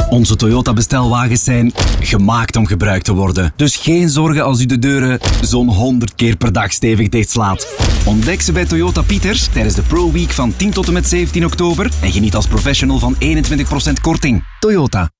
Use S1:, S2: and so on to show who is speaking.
S1: Onze Toyota-bestelwagens zijn gemaakt om gebruikt te worden. Dus geen zorgen als u de deuren zo'n 100 keer per dag stevig dichtslaat. Ontdek ze bij Toyota Pieters tijdens de Pro Week van 10 tot en met 17 oktober en geniet als professional van 21% korting. Toyota.